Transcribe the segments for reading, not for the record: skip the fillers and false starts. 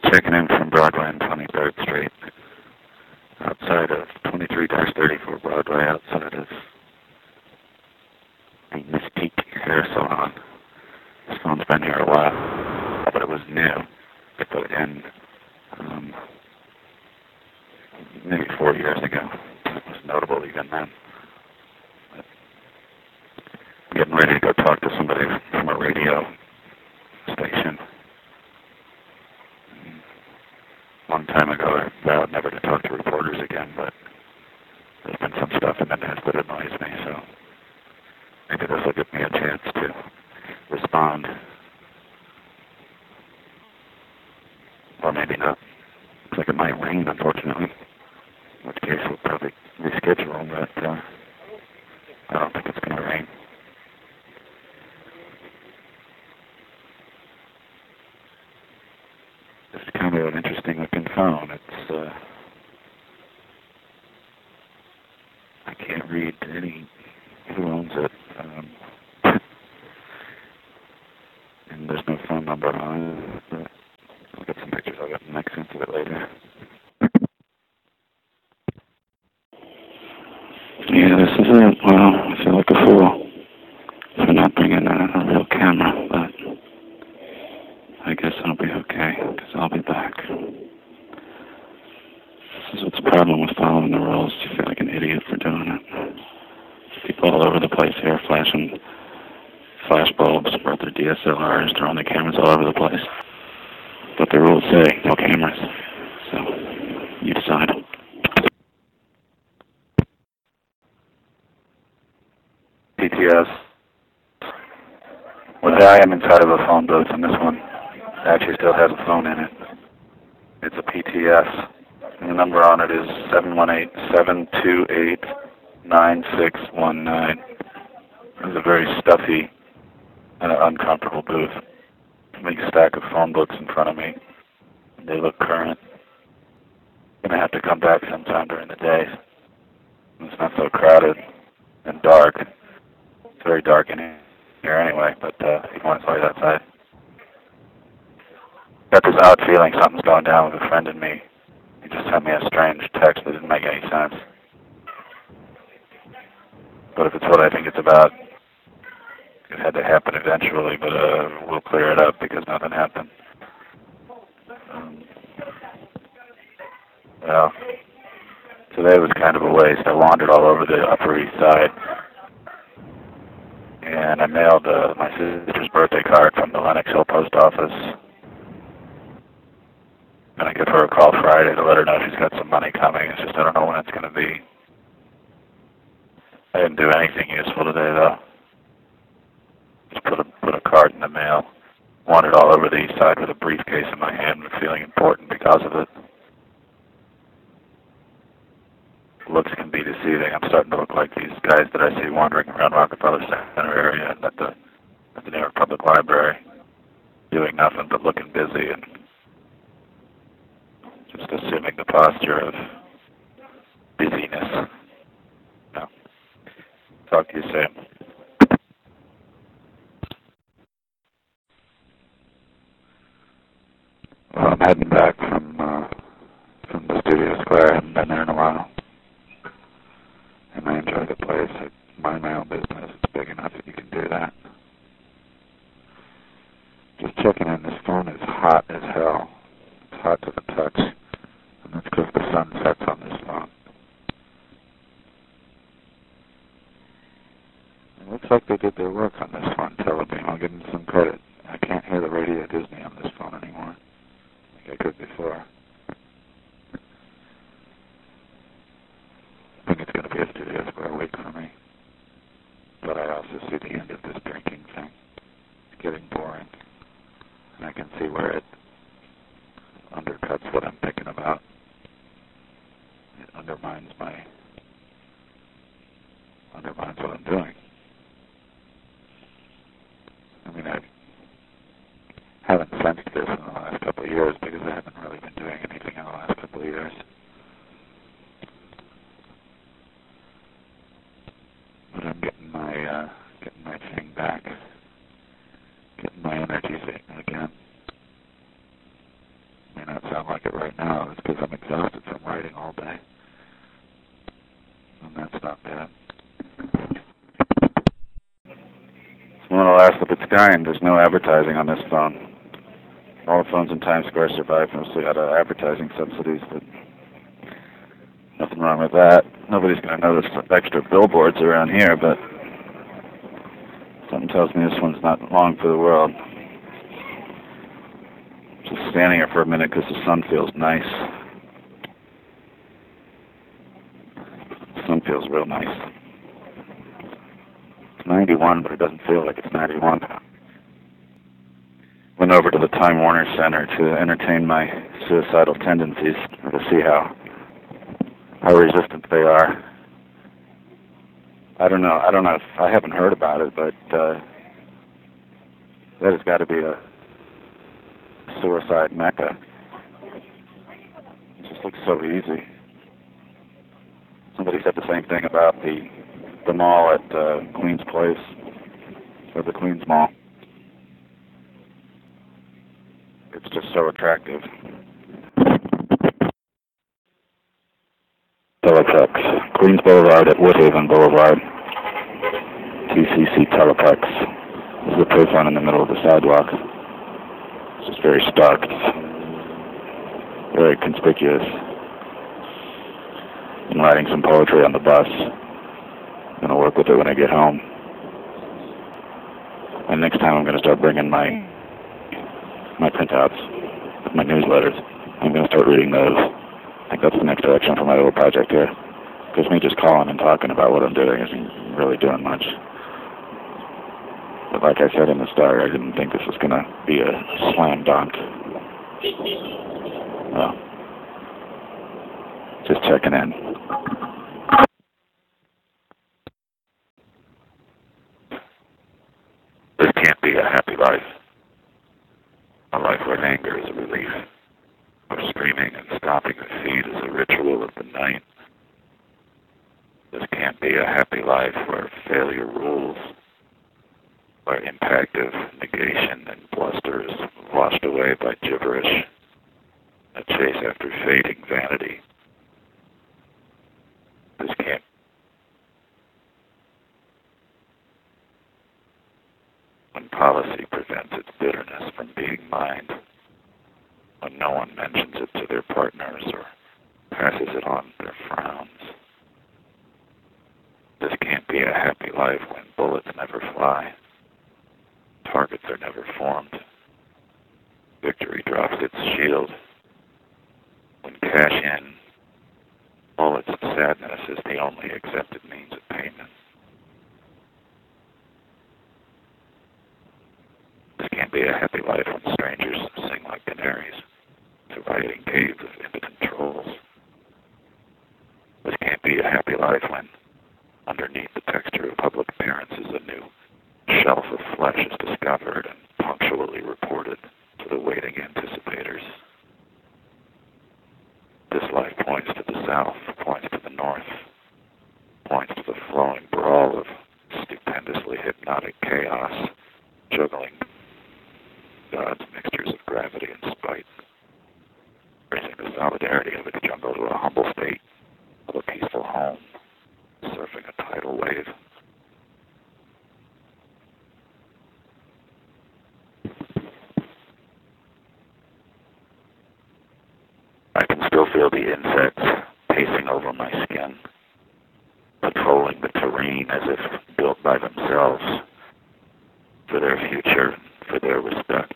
checking in from Broadway and 23rd Street, outside of 23-34 Broadway, outside of the Mystique Hair Salon. This phone's been here a while, but it was new. I put it in maybe 4 years ago. It was notable even then. But I'm getting ready to go talk to somebody from a radio station. A long time ago, I vowed never to talk to reporters again, but there's been some stuff in the news that annoys me, so maybe this will give me a chance to respond. Or maybe not. Looks like it might rain, unfortunately, in which case we'll probably reschedule, but I don't think it's going to rain. It's kind of an interesting looking phone. It's, I can't read any, who owns it, and there's no phone number on it, but I'll get some pictures of it and make sense of it later. Yeah, this is it. Well, I feel like a fool for not bringing a real camera, but I guess I'll be okay, because I'll be back. This is what's the problem with following the rules. You feel like an idiot for doing it. People all over the place here flashing flash bulbs, brought their DSLRs, throwing their cameras all over the place. But the rules say no cameras. So, you decide. PTS. Well, I am inside of a phone booth, and this one actually still has a phone in it. It's a PTS. And the number on it is 718-728-9619. It's a very stuffy and uncomfortable booth. A big stack of phone books in front of me. They look current. I'm going to have to come back sometime during the day. It's not so crowded and dark. It's very dark in here anyway, but if you want to play outside. Got this odd feeling something's going down with a friend and me. He just sent me a strange text that didn't make any sense. But if it's what I think it's about, it had to happen eventually, but we'll clear it up because nothing happened. Well, today was kind of a waste. I wandered all over the Upper East Side, and I mailed my sister's birthday card from the Lenox Hill Post Office. I'm going to give her a call Friday to let her know she's got some money coming. It's just I don't know when it's going to be. I didn't do anything useful today, though. Just put a card in the mail. Wandered all over the East Side with a briefcase in my hand and feeling important because of it. Looks can be deceiving. I'm starting to look like these guys that I see wandering around Rockefeller Center area and at the New York Public Library, doing nothing but looking busy and just assuming the posture of busyness. No. Talk to you soon. Well, I'm heading back from the Studio Square. I haven't been there in a while. And I enjoy the place. I mind my own business. It's big enough that you can do that. Just checking in. This phone is hot as hell. It's hot to the touch. And that's because the sun sets on this phone. It looks like they did their work on this one, Telebeam. I'll give them some credit. I can't hear the Radio Disney on this phone anymore, like I could before. I think it's going to be a Studio Square week for me. But I also see the end of this drinking thing. It's getting boring. And I can see where it undercuts what I'm thinking about. It undermines what I'm doing. I mean, I haven't sensed this in the last couple of years because I haven't really been doing anything in the last couple of years. But I'm getting my thing back, getting my energy again. May not sound like it right now is because I'm exhausted from writing all day. And that's not bad. It's one of the last of its kind. There's no advertising on this phone. All the phones in Times Square survive mostly out of advertising subsidies, but nothing wrong with that. Nobody's going to notice extra billboards around here, but something tells me this one's not long for the world. Just standing here for a minute because the sun feels nice. The sun feels real nice. It's 91, but it doesn't feel like it's 91. Went over to the Time Warner Center to entertain my suicidal tendencies, or to see how resistant they are. I don't know if I haven't heard about it, but that has got to be a suicide mecca. It just looks so easy. Somebody said the same thing about the mall at Queen's Place, or the Queen's Mall. It's just so attractive. Telepex, Queens Boulevard at Woodhaven Boulevard. TCC Telepex. This is a payphone in the middle of the sidewalk. It's just very stark. It's very conspicuous. I'm writing some poetry on the bus. I'm going to work with it when I get home. And next time I'm going to start bringing my printouts, my newsletters. I'm going to start reading those. I think that's the next direction for my little project here. Because me just calling and talking about what I'm doing isn't really doing much. But like I said in the start, I didn't think this was going to be a slam dunk. Well, just checking in. This can't be a happy life. A life where anger is a relief. Where screaming and stomping the feet is a ritual of the night. This can't be a happy life where failure rules. Where impact of negation and bluster is washed away by gibberish. A chase after fading vanity. This can't. When policy prevents its bitterness from being mined. When no one mentions it to their partners or passes it on their frowns. This can't be a happy life when bullets never fly. Targets are never formed. Victory drops its shield. When cash in, bullets and sadness is the only accepted means of payment. This can't be a happy life when strangers sing like canaries, surviving caves of impotent trolls. This can't be a happy life when, underneath the texture of public appearances, a new shelf of flesh is discovered and punctually reported to the waiting anticipators. This life points to the south, points to the north, points to the flowing brawl of stupendously hypnotic chaos, juggling God's mixtures of gravity and spite, raising the solidarity of its jungle to a humble state of a peaceful home, surfing a tidal wave. I can still feel the insects pacing over my skin, patrolling the terrain as if built by themselves, for their future, for their respect.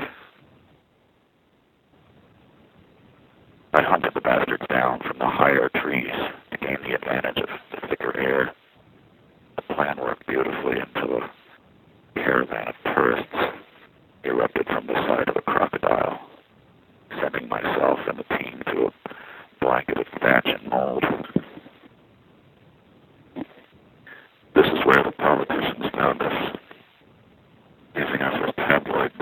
I hunted the bastards down from the higher trees to gain the advantage of the thicker air. The plan worked beautifully until a caravan of tourists erupted from the side of a crocodile, sending myself and the team to a blanket of thatch and mold.